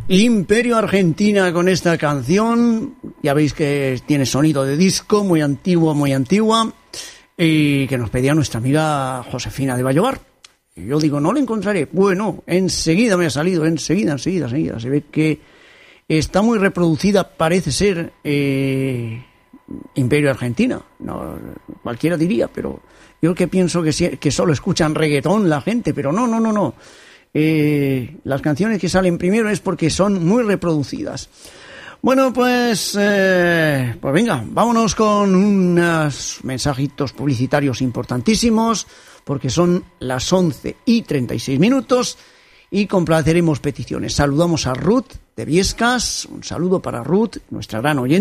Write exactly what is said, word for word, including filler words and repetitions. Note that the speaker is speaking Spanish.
Imperio Argentina con esta canción, ya veis que tiene sonido de disco, muy antiguo, muy antigua, y que nos pedía nuestra amiga Josefina de Vallobar. Y yo digo, no la encontraré. Bueno, enseguida me ha salido, enseguida, enseguida, enseguida. Se ve que está muy reproducida, parece ser, eh, Imperio Argentina. No, cualquiera diría, pero yo que pienso que, que solo escuchan reggaetón la gente, pero no, no, no, no. Eh, las canciones que salen primero es porque son muy reproducidas. Bueno, pues eh, pues venga, vámonos con unos mensajitos publicitarios importantísimos, porque son las once y treinta y seis minutos y complaceremos peticiones. Saludamos a Ruth de Viescas, un saludo para Ruth, nuestra gran oyente.